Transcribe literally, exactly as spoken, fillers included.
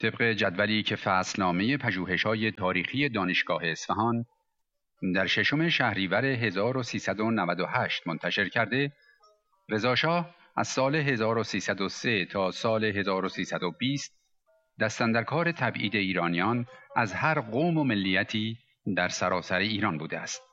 طبق جدولی که فصلنامه پژوهش‌های تاریخی دانشگاه اصفهان در ششم شهریور هزار و سیصد و نود و هشت منتشر کرده، رضا شاه از سال هزار و سیصد و سه تا سال هزار و سیصد و بیست دستاندرکار تبعید ایرانیان از هر قوم و ملیتی در سراسر ایران بوده است.